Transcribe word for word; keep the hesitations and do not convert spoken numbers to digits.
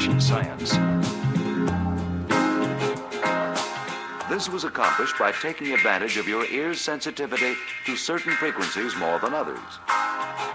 information science. This was accomplished by taking advantage of your ear's sensitivity to certain frequencies more than others.